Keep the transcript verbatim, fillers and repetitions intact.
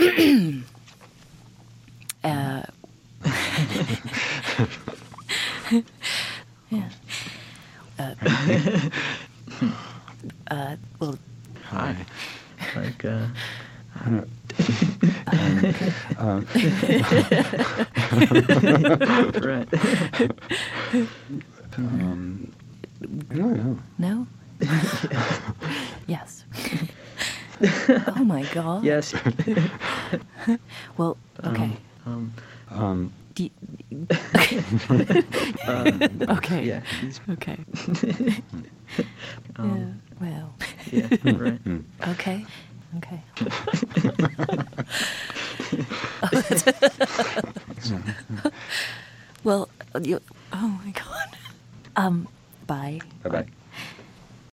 uh, yeah. Uh, uh, well, Hi. Like, uh, Um, right. um, I don't know. no? Yes. Oh my God. Yes. Well, okay. Um, Um, Do you- uh, okay. yeah. he's- Okay. Um, Yeah. Well. yeah. Right. Okay. Okay. Well, you, oh my God. Um,